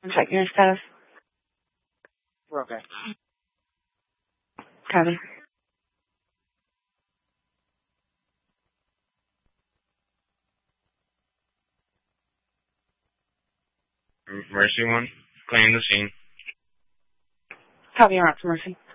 Check your status. We're okay. Copy. Mercy 1, claim the scene. Copy, you're out to Mercy.